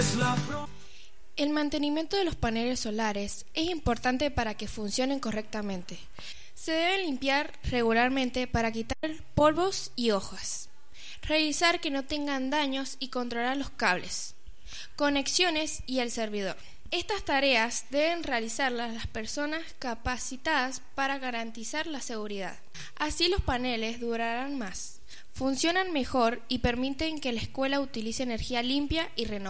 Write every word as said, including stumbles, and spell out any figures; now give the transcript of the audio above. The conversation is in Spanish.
El mantenimiento de los paneles solares es importante para que funcionen correctamente. Se deben limpiar regularmente para quitar polvos y hojas. Revisar que no tengan daños y controlar los cables, conexiones y el servidor. Estas tareas deben realizarlas las personas capacitadas para garantizar la seguridad. Así los paneles durarán más, funcionan mejor y permiten que la escuela utilice energía limpia y renovable.